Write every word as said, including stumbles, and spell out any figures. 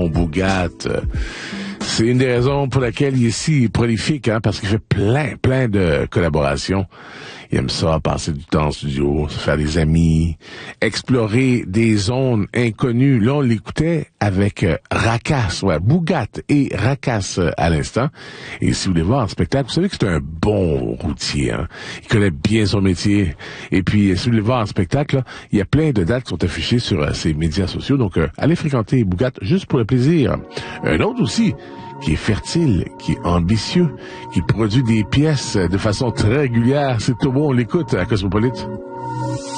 Bougat. C'est une des raisons pour laquelle il est si prolifique, hein, parce qu'il fait plein, plein de collaborations. Il aime ça, passer du temps en studio, se faire des amis, explorer des zones inconnues. Là, on l'écoutait avec euh, Rakas, ouais, Bougat et Rakas euh, à l'instant. Et si vous voulez voir un spectacle, vous savez que c'est un bon routier, hein. Il connaît bien son métier. Et puis, si vous voulez voir un spectacle, là, il y a plein de dates qui sont affichées sur euh, ses médias sociaux. Donc, euh, allez fréquenter Bougat juste pour le plaisir. Un autre aussi, qui est fertile, qui est ambitieux, qui produit des pièces de façon très régulière. C'est tout bon, on l'écoute à Cosmopolite.